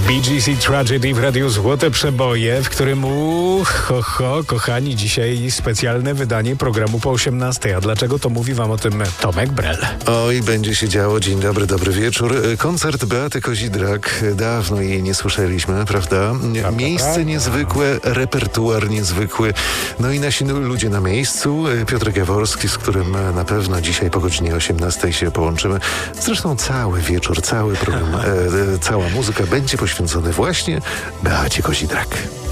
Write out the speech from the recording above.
BGC Tragedy w Radiu Złote Przeboje, w którym kochani, dzisiaj specjalne wydanie programu po 18. A dlaczego, to mówi wam o tym Tomek Brel. Oj, będzie się działo. Dzień dobry, dobry wieczór. Koncert Beaty Kozidrak. Dawno jej nie słyszeliśmy, prawda? Miejsce niezwykłe, repertuar niezwykły. No i nasi ludzie na miejscu. Piotr Jaworski, z którym na pewno dzisiaj po godzinie 18 się połączymy. Zresztą cały wieczór, cały program, cała muzyka będzie poświęcony właśnie Beacie Kozidrak.